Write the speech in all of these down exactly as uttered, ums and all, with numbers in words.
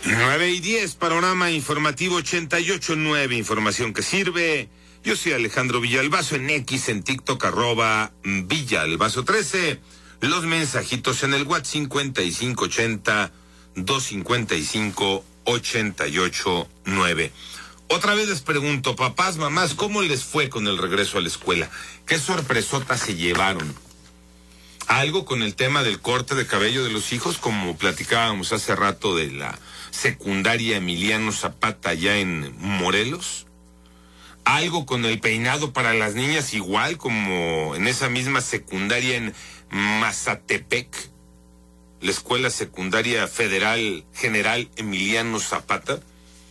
nueve y diez, panorama informativo ochenta y ocho punto nueve, información que sirve. Yo soy Alejandro Villalbazo, en X, en TikTok, arroba Villalbazo trece. Los mensajitos en el WhatsApp cincuenta y cinco ochenta, doscientos cincuenta y cinco, ochenta y ocho nueve. Otra vez les pregunto, papás, mamás, ¿cómo les fue con el regreso a la escuela? ¿Qué sorpresotas se llevaron? Algo con el tema del corte de cabello de los hijos, como platicábamos hace rato de la secundaria Emiliano Zapata allá en Morelos. Algo con el peinado para las niñas, igual como en esa misma secundaria en Mazatepec, la Escuela Secundaria Federal General Emiliano Zapata.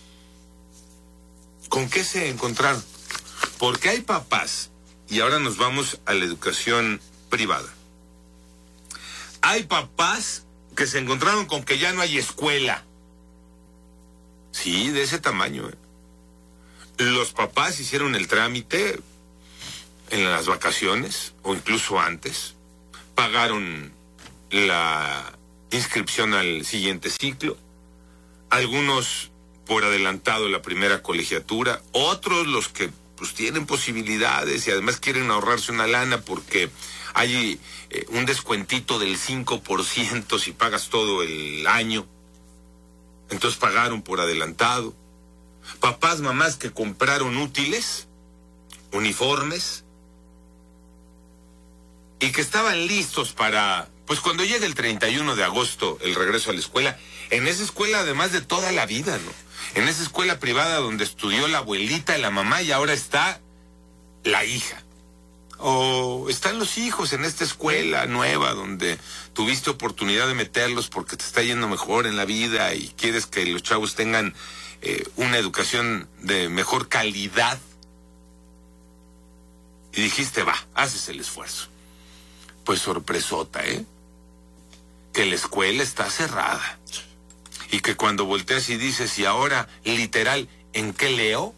¿Con qué se encontraron? Porque hay papás, y ahora nos vamos a la educación privada. Hay papás que se encontraron con que ya no hay escuela. Sí, de ese tamaño. ¿eh? Los papás hicieron el trámite en las vacaciones o incluso antes. Pagaron la inscripción al siguiente ciclo. Algunos por adelantado la primera colegiatura. Otros, los que pues tienen posibilidades y además quieren ahorrarse una lana porque hay eh, un descuentito del cinco por ciento si pagas todo el año. Entonces pagaron por adelantado. Papás, mamás que compraron útiles, uniformes, y que estaban listos para, pues cuando llegue el treinta y uno de agosto, el regreso a la escuela, en esa escuela además de toda la vida, ¿no? En esa escuela privada donde estudió la abuelita y la mamá y ahora está la hija. O están los hijos en esta escuela nueva donde tuviste oportunidad de meterlos porque te está yendo mejor en la vida y quieres que los chavos tengan eh, una educación de mejor calidad. Y dijiste, va, haces el esfuerzo. Pues sorpresota, ¿eh? Que la escuela está cerrada. Y que cuando volteas y dices, y ahora, literal, ¿en qué leo?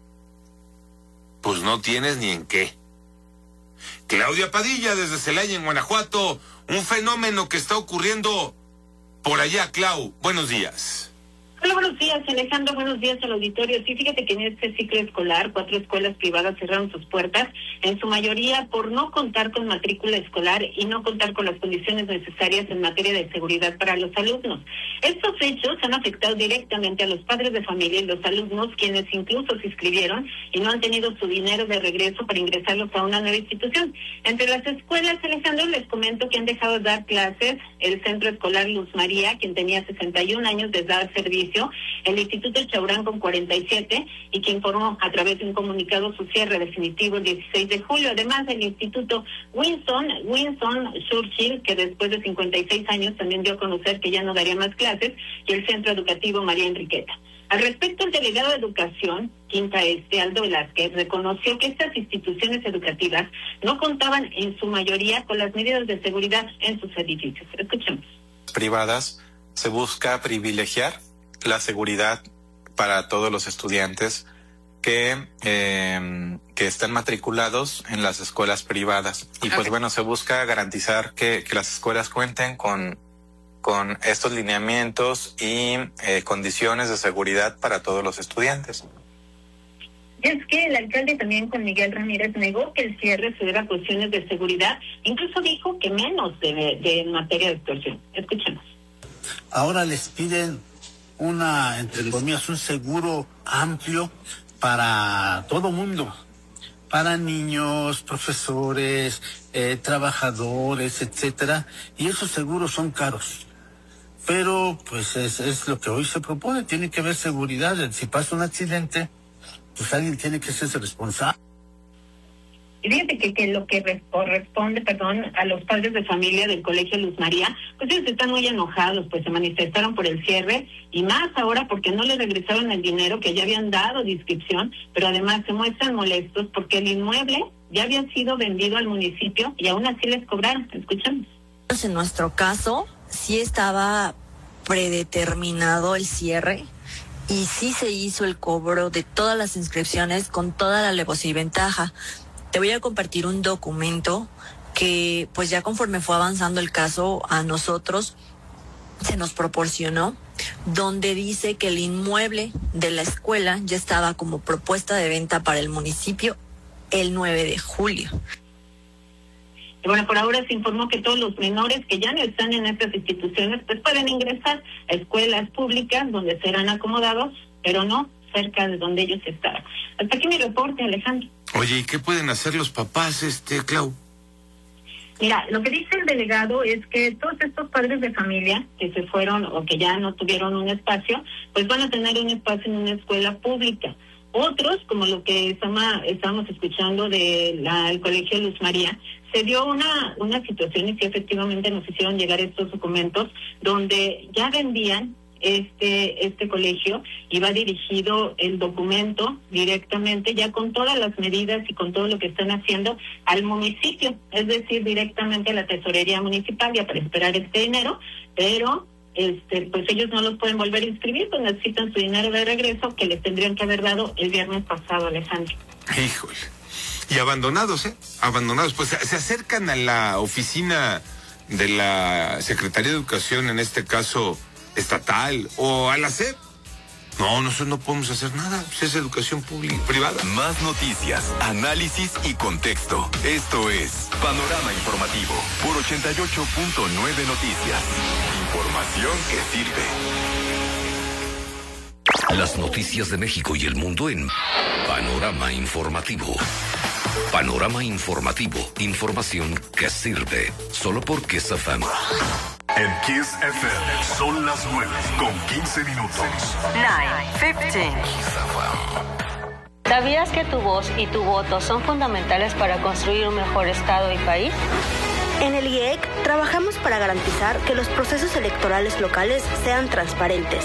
Pues no tienes ni en qué. Claudia Padilla, desde Celaya, en Guanajuato, un fenómeno que está ocurriendo por allá. Clau, buenos días. Hola, buenos días, Alejandro, buenos días al auditorio. Sí, fíjate que en este ciclo escolar, cuatro escuelas privadas cerraron sus puertas, en su mayoría por no contar con matrícula escolar y no contar con las condiciones necesarias en materia de seguridad para los alumnos. Estos hechos han afectado directamente a los padres de familia y los alumnos, quienes incluso se inscribieron y no han tenido su dinero de regreso para ingresarlos a una nueva institución. Entre las escuelas, Alejandro, les comento que han dejado de dar clases el Centro Escolar Luz María, quien tenía sesenta y un años de dar servicio, el Instituto Chaurán con cuarenta y siete, y que informó a través de un comunicado su cierre definitivo el dieciséis de julio, además del Instituto Winston, Winston Churchill, que después de cincuenta y seis años también dio a conocer que ya no daría más clases, y el Centro Educativo María Enriqueta. Al respecto, el delegado de Educación, Quinta Este, Aldo Velázquez, reconoció que estas instituciones educativas no contaban en su mayoría con las medidas de seguridad en sus edificios. Escuchemos. Privadas se busca privilegiar la seguridad para todos los estudiantes que eh, que están matriculados en las escuelas privadas. Y pues bueno, se busca garantizar que, que las escuelas cuenten con, con estos lineamientos y eh, condiciones de seguridad para todos los estudiantes. Es que el alcalde también con Miguel Ramírez negó que el cierre se deba a cuestiones de seguridad, incluso dijo que menos de, de en materia de extorsión. Escuchemos. Ahora les piden una, entre comillas, un seguro amplio para todo mundo, para niños, profesores, eh, trabajadores, etcétera, y esos seguros son caros. Pero, pues, es, es lo que hoy se propone, tiene que haber seguridad. Si pasa un accidente, pues alguien tiene que ser responsable. Y fíjate que, que lo que re- corresponde, perdón, a los padres de familia del Colegio Luz María, pues ellos están muy enojados, pues se manifestaron por el cierre, y más ahora porque no les regresaron el dinero que ya habían dado de inscripción, pero además se muestran molestos porque el inmueble ya había sido vendido al municipio y aún así les cobraron. Escuchamos. En nuestro caso, sí estaba predeterminado el cierre y sí se hizo el cobro de todas las inscripciones con toda la alevosía y ventaja. Te voy a compartir un documento que, pues ya conforme fue avanzando el caso, a nosotros se nos proporcionó donde dice que el inmueble de la escuela ya estaba como propuesta de venta para el municipio el nueve de julio. Y bueno, por ahora se informó que todos los menores que ya no están en estas instituciones pues pueden ingresar a escuelas públicas donde serán acomodados, pero no cerca de donde ellos estaban. Hasta aquí mi reporte, Alejandro. Oye, ¿y qué pueden hacer los papás, este, Clau? Mira, lo que dice el delegado es que todos estos padres de familia que se fueron o que ya no tuvieron un espacio, pues van a tener un espacio en una escuela pública. Otros, como lo que estamos, estamos escuchando del Colegio Luz María, se dio una, una situación y sí efectivamente nos hicieron llegar estos documentos donde ya vendían este este colegio y va dirigido el documento directamente ya con todas las medidas y con todo lo que están haciendo al municipio, es decir, directamente a la tesorería municipal ya para esperar este dinero, pero este pues ellos no los pueden volver a inscribir, pues necesitan su dinero de regreso que les tendrían que haber dado el viernes pasado, Alejandro. Híjole. Y abandonados, ¿eh? Abandonados. Pues se acercan a la oficina de la Secretaría de Educación, en este caso estatal, o a la S E P. No, nosotros no podemos hacer nada. Pues es educación pública, privada. Más noticias, análisis y contexto. Esto es Panorama Informativo por ochenta y ocho punto nueve Noticias. Información que sirve. Las noticias de México y el mundo en Panorama Informativo. Panorama Informativo. Información que sirve. Solo por Kiss F M. En Kiss F M son las nueve con quince minutos. nueve quince. ¿Sabías que tu voz y tu voto son fundamentales para construir un mejor Estado y país? En el I E C trabajamos para garantizar que los procesos electorales locales sean transparentes,